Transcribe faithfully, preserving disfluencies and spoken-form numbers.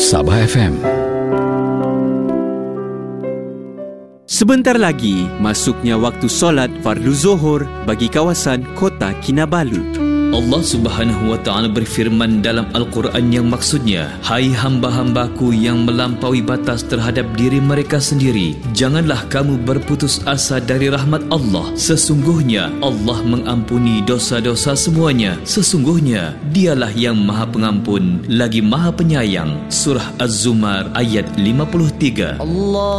Sabah F M. Sebentar lagi, masuknya waktu solat fardu Zuhur bagi kawasan Kota Kinabalu. Allah Subhanahu wa Ta'ala berfirman dalam Al-Quran yang maksudnya, hai hamba-hambaku yang melampaui batas terhadap diri mereka sendiri, janganlah kamu berputus asa dari rahmat Allah. Sesungguhnya Allah mengampuni dosa-dosa semuanya. Sesungguhnya Dialah yang Maha Pengampun lagi Maha Penyayang. Surah Az-Zumar ayat lima puluh tiga. Allah